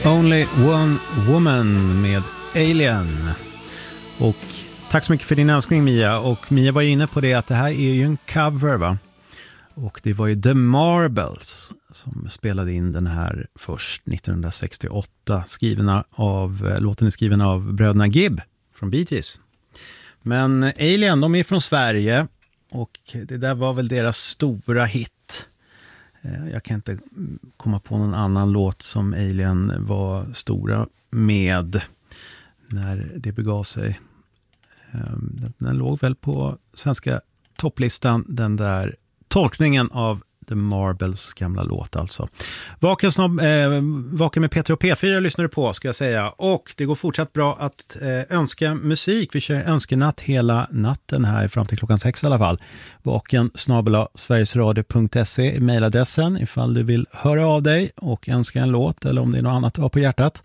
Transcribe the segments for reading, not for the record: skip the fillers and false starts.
Only One Woman med Alien. Och tack så mycket för din önskning, Mia. Och Mia var inne på det att det här är ju en cover, va? Och det var ju The Marbles som spelade in den här först 1968. Låten är skriven av bröderna Gibb från Bee Gees. Men Alien, de är från Sverige och det där var väl deras stora hit. Jag kan inte komma på någon annan låt som Alien var stora med när det begav sig. Den låg väl på svenska topplistan, den där tolkningen av The Marbles gamla låt alltså. Vaken med Peter och P4 lyssnar du på, ska jag säga. Och det går fortsatt bra att önska musik. Vi kör önskenatt hela natten här fram till klockan 6 i alla fall. vaken@sverigesradio.se är mejladressen ifall du vill höra av dig och önska en låt eller om det är något annat du har på hjärtat.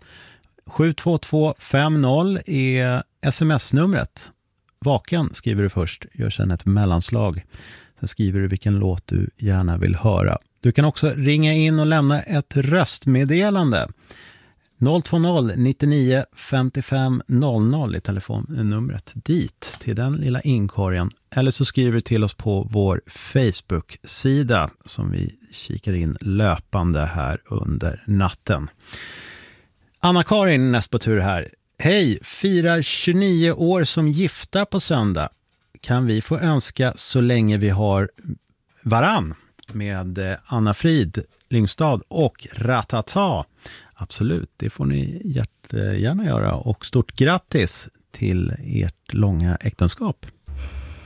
72250 är sms-numret. Vaken skriver du först, gör sedan ett mellanslag. Sen skriver du vilken låt du gärna vill höra. Du kan också ringa in och lämna ett röstmeddelande. 020 99 55 00 är telefonnumret dit till den lilla inkorgen. Eller så skriver du till oss på vår Facebook-sida som vi kikar in löpande här under natten. Anna-Karin näst på tur här. Hej, firar 29 år som gifta på söndag. Kan vi få önska så länge vi har varann med Anna Frid Lyngstad och Ratata? Absolut, det får ni jättegärna göra och stort grattis till ert långa äktenskap.